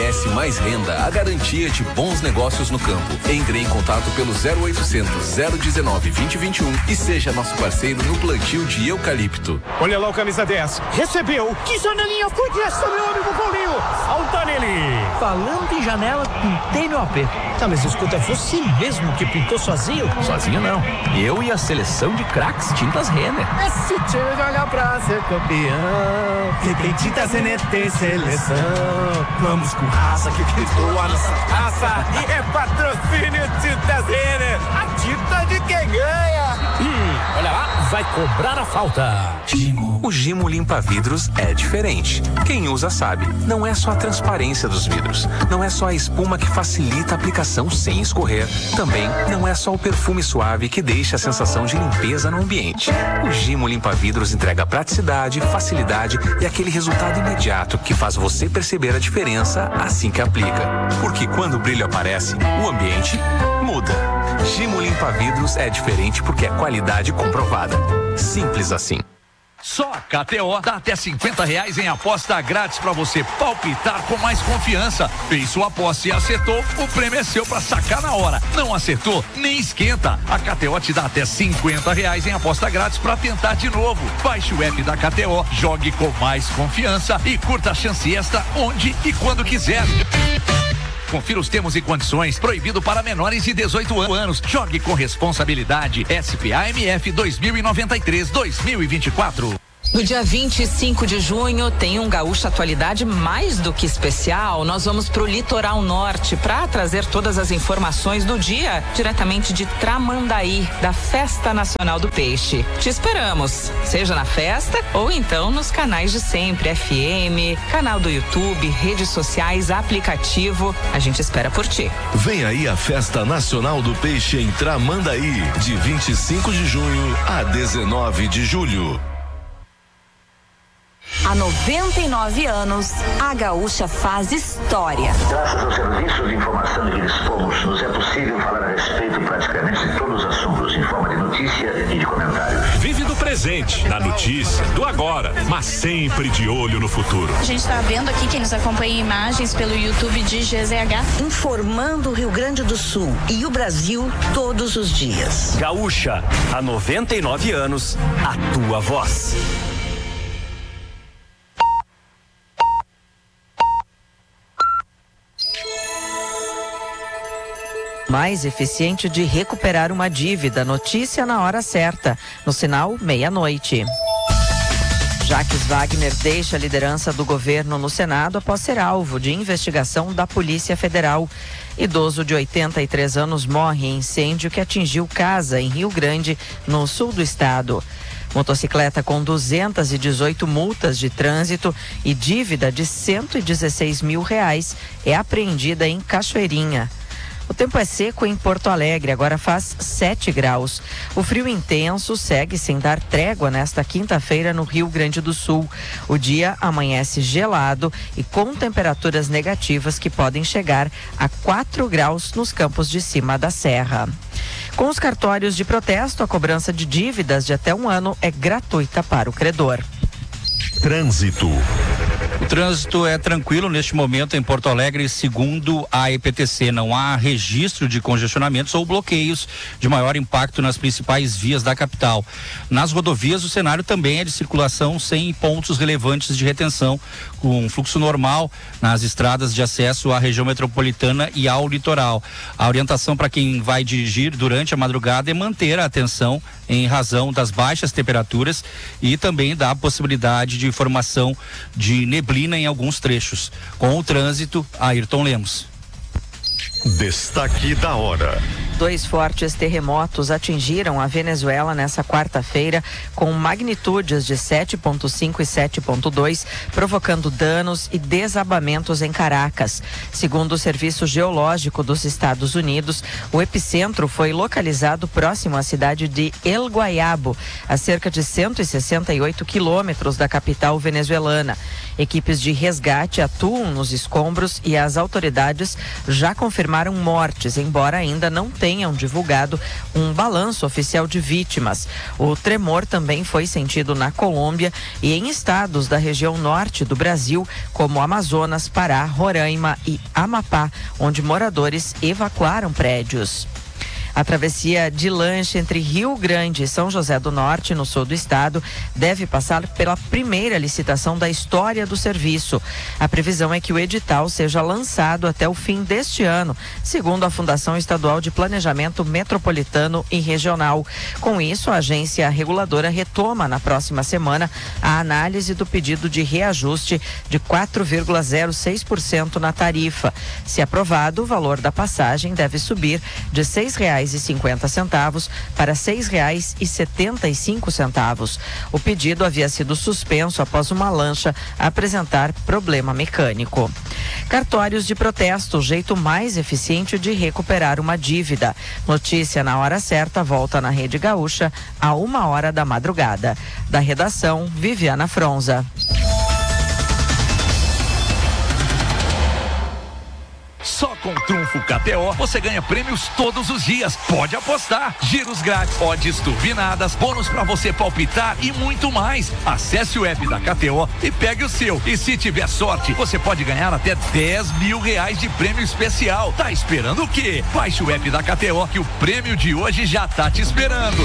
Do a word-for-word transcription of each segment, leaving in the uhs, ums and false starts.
S Mais Renda, a garantia de bons negócios no campo. Entre em contato pelo zero oitocentos, zero dezenove, vinte, vinte e um e seja nosso parceiro no plantio de eucalipto. Olha lá o camisa dez. Recebeu. Que janelinha foi essa, meu amigo Paulinho? Falta nele. Falando em janela, pintei meu A P. Tá, mas escuta, é você mesmo que pintou sozinho? Sozinho não. Eu e a seleção de craques Tintas Renner. Esse time joga pra ser campeão. Quem tem Tintas Renner tem seleção. Vamos com raça que pintou a nossa raça. É patrocínio Tintas Renner. A tinta de quem ganha. Hum, olha lá, vai cobrar a falta. Gimo. O Gimo limpa vidros é diferente. Quem usa sabe. Não é só a transparência dos vidros. Não é só a espuma que facilita a aplicação sem escorrer. Também não é só o perfume suave que deixa a sensação de limpeza no ambiente. O Gimo limpa vidros entrega praticidade, facilidade e aquele resultado imediato que faz você perceber a diferença assim que aplica. Porque quando o brilho aparece, o ambiente muda. Gimo limpa vidros é diferente porque é qualidade comprovada. Simples assim. Só a K T O dá até cinquenta reais em aposta grátis pra você palpitar com mais confiança. Fez sua aposta e acertou, o prêmio é seu pra sacar na hora. Não acertou? Nem esquenta. A K T O te dá até cinquenta reais em aposta grátis pra tentar de novo. Baixe o app da K T O, jogue com mais confiança e curta a chance extra onde e quando quiser. Confira os termos e condições. Proibido para menores de dezoito anos. Jogue com responsabilidade. S P A M F dois mil e noventa e três, dois mil e vinte e quatro. No dia vinte e cinco de junho tem um Gaúcha Atualidade mais do que especial. Nós vamos pro Litoral Norte para trazer todas as informações do dia diretamente de Tramandaí, da Festa Nacional do Peixe. Te esperamos, seja na festa ou então nos canais de sempre, F M, canal do YouTube, redes sociais, aplicativo. A gente espera por ti. Vem aí a Festa Nacional do Peixe em Tramandaí, de vinte e cinco de junho a dezenove de julho. Há noventa e nove anos, a Gaúcha faz história. Graças aos serviços de informação que dispomos, nos é possível falar a respeito praticamente de todos os assuntos em forma de notícia e de comentários. Vive do presente, da notícia, do agora, mas sempre de olho no futuro. A gente está vendo aqui quem nos acompanha em imagens pelo YouTube de G Z H. Informando o Rio Grande do Sul e o Brasil todos os dias. Gaúcha, há noventa e nove anos, a tua voz. Mais eficiente de recuperar uma dívida. Notícia na hora certa. No sinal, meia-noite. Jacques Wagner deixa a liderança do governo no Senado após ser alvo de investigação da Polícia Federal. Idoso de oitenta e três anos morre em incêndio que atingiu casa em Rio Grande, no sul do estado. Motocicleta com duzentas e dezoito multas de trânsito e dívida de cento e dezesseis mil reais é apreendida em Cachoeirinha. O tempo é seco em Porto Alegre, agora faz sete graus. O frio intenso segue sem dar trégua nesta quinta-feira no Rio Grande do Sul. O dia amanhece gelado e com temperaturas negativas que podem chegar a quatro graus nos campos de cima da serra. Com os cartórios de protesto, a cobrança de dívidas de até um ano é gratuita para o credor. Trânsito. O trânsito é tranquilo neste momento em Porto Alegre, segundo a E P T C. Não há registro de congestionamentos ou bloqueios de maior impacto nas principais vias da capital. Nas rodovias, o cenário também é de circulação sem pontos relevantes de retenção, com fluxo normal nas estradas de acesso à região metropolitana e ao litoral. A orientação para quem vai dirigir durante a madrugada é manter a atenção em razão das baixas temperaturas e também da possibilidade de formação de neblina em alguns trechos. Com o trânsito, Ayrton Lemos. Destaque da hora. Dois fortes terremotos atingiram a Venezuela nessa quarta-feira, com magnitudes de sete ponto cinco e sete ponto dois, provocando danos e desabamentos em Caracas. Segundo o Serviço Geológico dos Estados Unidos, o epicentro foi localizado próximo à cidade de El Guayabo, a cerca de cento e sessenta e oito quilômetros da capital venezuelana. Equipes de resgate atuam nos escombros e as autoridades já confirmaram mortes, embora ainda não tenham divulgado um balanço oficial de vítimas. O tremor também foi sentido na Colômbia e em estados da região norte do Brasil, como Amazonas, Pará, Roraima e Amapá, onde moradores evacuaram prédios. A travessia de lanche entre Rio Grande e São José do Norte, no sul do estado, deve passar pela primeira licitação da história do serviço. A previsão é que o edital seja lançado até o fim deste ano, segundo a Fundação Estadual de Planejamento Metropolitano e Regional. Com isso, a agência reguladora retoma na próxima semana a análise do pedido de reajuste de quatro vírgula zero seis por cento na tarifa. Se aprovado, o valor da passagem deve subir de seis reais e cinquenta centavos para seis reais e setenta e cinco centavos. O pedido havia sido suspenso após uma lancha apresentar problema mecânico. Cartórios de protesto, o jeito mais eficiente de recuperar uma dívida. Notícia na hora certa volta na Rede Gaúcha a uma hora da madrugada. Da redação, Viviana Fronza. Só com Trunfo K T O você ganha prêmios todos os dias. Pode apostar. Giros grátis, odds turbinadas, bônus pra você palpitar e muito mais. Acesse o app da K T O e pegue o seu. E se tiver sorte, você pode ganhar até dez mil reais de prêmio especial. Tá esperando o quê? Baixe o app da K T O que o prêmio de hoje já tá te esperando.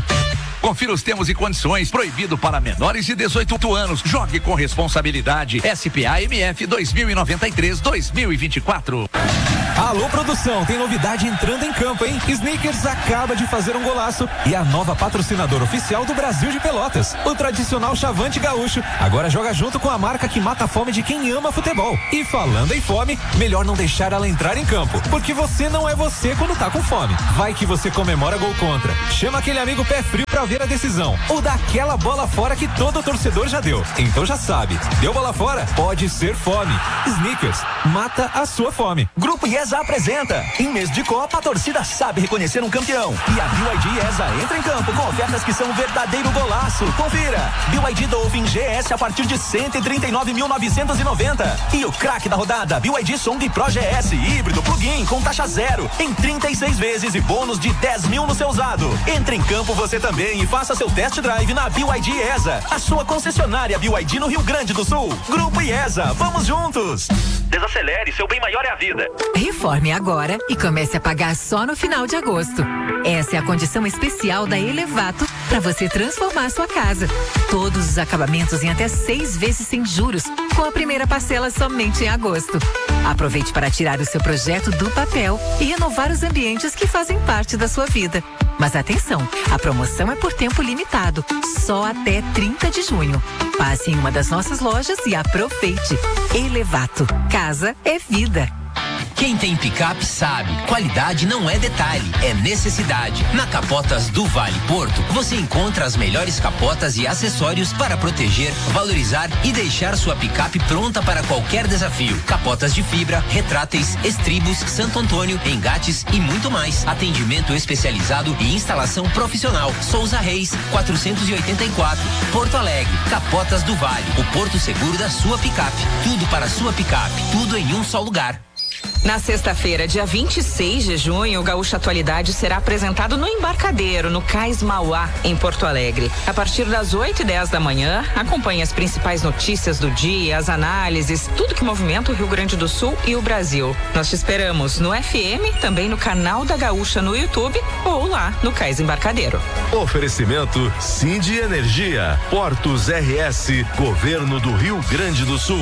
Confira os termos e condições. Proibido para menores de dezoito anos. Jogue com responsabilidade. S P A M F dois mil e noventa e três, dois mil e vinte e quatro. Alô, produção, tem novidade entrando em campo, hein? Snickers acaba de fazer um golaço e a nova patrocinadora oficial do Brasil de Pelotas, o tradicional Chavante Gaúcho, agora joga junto com a marca que mata a fome de quem ama futebol. E falando em fome, melhor não deixar ela entrar em campo, porque você não é você quando tá com fome. Vai que você comemora gol contra. Chama aquele amigo pé frio pra ver a decisão, ou dá aquela bola fora que todo torcedor já deu. Então já sabe, deu bola fora? Pode ser fome. Snickers, mata a sua fome. Grupo IESA apresenta. Em mês de Copa, a torcida sabe reconhecer um campeão. E a B Y D IESA entra em campo com ofertas que são um verdadeiro golaço. Confira. B Y D Dolphin G S a partir de cento e trinta e nove mil novecentos e noventa. E o craque da rodada, B Y D Song Pro G S híbrido plug-in com taxa zero em trinta e seis vezes e bônus de dez mil no seu usado. Entre em campo você também e faça seu test drive na B Y D IESA, a sua concessionária B Y D no Rio Grande do Sul. Grupo IESA, vamos juntos. Desacelere, seu bem maior é a vida. Reforme agora e comece a pagar só no final de agosto. Essa é a condição especial da Elevato para você transformar sua casa. Todos os acabamentos em até seis vezes sem juros, com a primeira parcela somente em agosto. Aproveite para tirar o seu projeto do papel e renovar os ambientes que fazem parte da sua vida. Mas atenção, a promoção é por tempo limitado, só até trinta de junho. Passe em uma das nossas lojas e aproveite. Elevato, casa é vida. Quem tem picape sabe, qualidade não é detalhe, é necessidade. Na Capotas do Vale Porto, você encontra as melhores capotas e acessórios para proteger, valorizar e deixar sua picape pronta para qualquer desafio. Capotas de fibra, retráteis, estribos, Santo Antônio, engates e muito mais. Atendimento especializado e instalação profissional. Souza Reis, quatrocentos e oitenta e quatro, Porto Alegre. Capotas do Vale, o porto seguro da sua picape. Tudo para a sua picape, tudo em um só lugar. Na sexta-feira, dia vinte e seis de junho, o Gaúcha Atualidade será apresentado no Embarcadero, no Cais Mauá, em Porto Alegre. A partir das oito e dez da manhã, acompanhe as principais notícias do dia, as análises, tudo que movimenta o Rio Grande do Sul e o Brasil. Nós te esperamos no F M, também no canal da Gaúcha no YouTube ou lá no Cais Embarcadero. Oferecimento Sindi Energia, Portos R S, Governo do Rio Grande do Sul.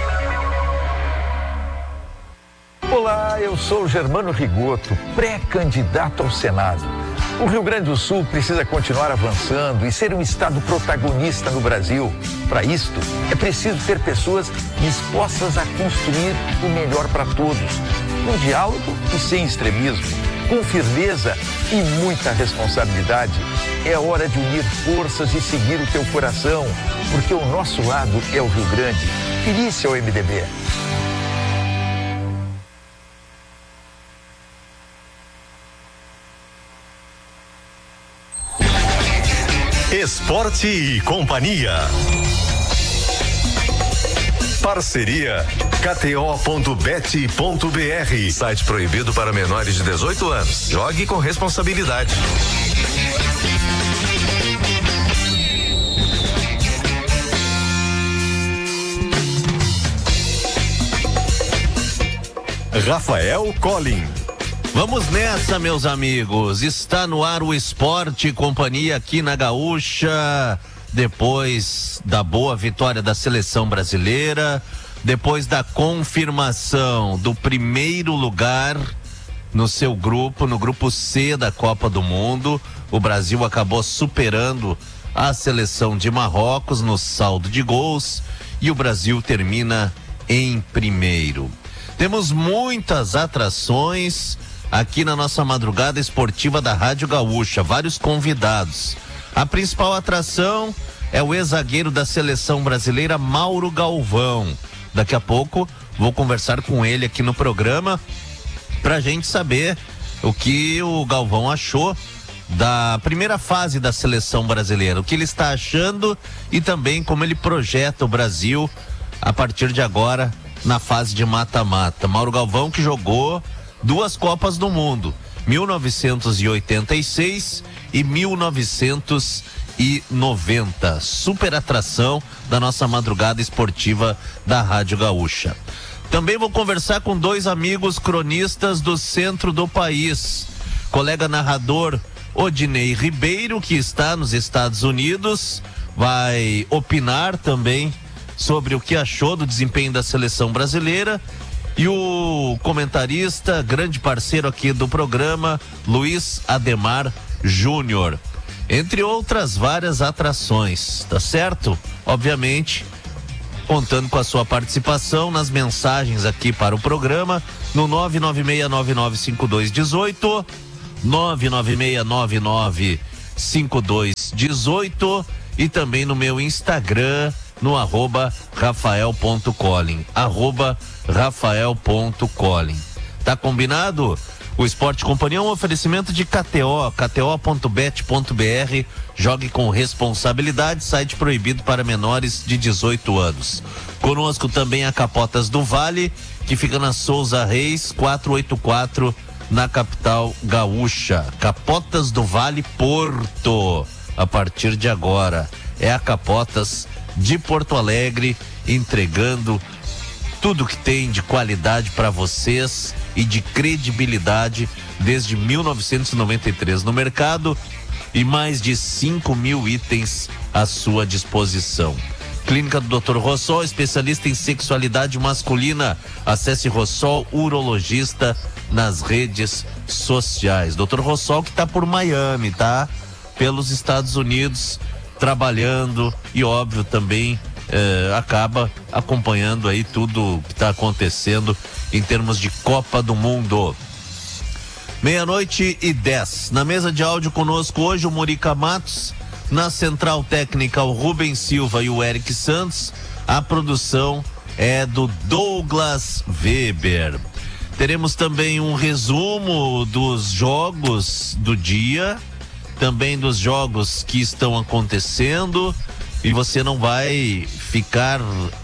Olá, eu sou Germano Rigoto, pré-candidato ao Senado. O Rio Grande do Sul precisa continuar avançando e ser um estado protagonista no Brasil. Para isto, é preciso ter pessoas dispostas a construir o melhor para todos, com diálogo e sem extremismo, com firmeza e muita responsabilidade. É hora de unir forças e seguir o teu coração, porque o nosso lado é o Rio Grande. Feliz ao M D B. Esporte e Companhia. Parceria K T O ponto bet ponto B R. Site proibido para menores de dezoito anos. Jogue com responsabilidade. Rafael Collin. Vamos nessa, meus amigos. Está no ar o Esporte Companhia aqui na Gaúcha. Depois da boa vitória da seleção brasileira, depois da confirmação do primeiro lugar no seu grupo, no grupo C da Copa do Mundo, o Brasil acabou superando a seleção de Marrocos no saldo de gols e o Brasil termina em primeiro. Temos muitas atrações aqui na nossa madrugada esportiva da Rádio Gaúcha, vários convidados. A principal atração é o ex-zagueiro da seleção brasileira, Mauro Galvão. Daqui a pouco vou conversar com ele aqui no programa pra gente saber o que o Galvão achou da primeira fase da seleção brasileira, o que ele está achando e também como ele projeta o Brasil a partir de agora na fase de mata-mata. Mauro Galvão, que jogou duas Copas do Mundo, mil novecentos e oitenta e seis e mil novecentos e noventa. Super atração da nossa madrugada esportiva da Rádio Gaúcha. Também vou conversar com dois amigos cronistas do centro do país. Colega narrador Odinei Ribeiro, que está nos Estados Unidos, vai opinar também sobre o que achou do desempenho da seleção brasileira. E o comentarista, grande parceiro aqui do programa, Luiz Ademar Júnior. Entre outras várias atrações, tá certo? Obviamente, contando com a sua participação nas mensagens aqui para o programa, no nove nove seis nove nove cinco dois um oito, nove nove seis nove nove cinco dois um oito e também no meu Instagram, no arroba rafael.collin, arroba rafael.collin. Tá combinado? O Esporte Companhia é um oferecimento de K T O, K T O ponto bet ponto B R. Jogue com responsabilidade, site proibido para menores de dezoito anos. Conosco também a Capotas do Vale, que fica na Souza Reis quatrocentos e oitenta e quatro, na capital gaúcha. Capotas do Vale Porto, a partir de agora. É a Capotas de Porto Alegre, entregando tudo que tem de qualidade para vocês e de credibilidade desde mil novecentos e noventa e três no mercado e mais de cinco mil itens à sua disposição. Clínica do doutor Rossol, especialista em sexualidade masculina. Acesse Rossol Urologista nas redes sociais. doutor Rossol, que está por Miami, tá? Pelos Estados Unidos, trabalhando e, óbvio, também eh, acaba acompanhando aí tudo que está acontecendo em termos de Copa do Mundo. Meia-noite e dez. Na mesa de áudio conosco hoje o Murica Matos, na central técnica o Rubens Silva e o Eric Santos. A produção é do Douglas Weber. Teremos também um resumo dos jogos do dia, também dos jogos que estão acontecendo, e você não vai ficar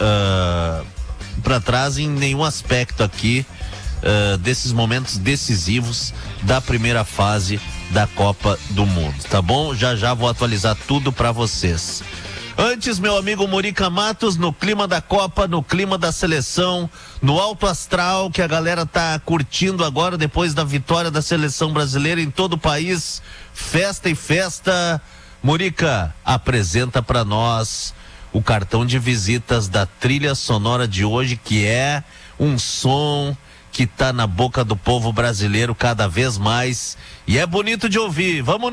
uh, para trás em nenhum aspecto aqui uh, desses momentos decisivos da primeira fase da Copa do Mundo, tá bom? Já já vou atualizar tudo para vocês. Antes, meu amigo Murica Matos, no clima da Copa, no clima da seleção, no alto astral que a galera tá curtindo agora depois da vitória da seleção brasileira em todo o país, festa e festa. Murica, apresenta para nós o cartão de visitas da trilha sonora de hoje, que é um som que tá na boca do povo brasileiro cada vez mais e é bonito de ouvir. Vamos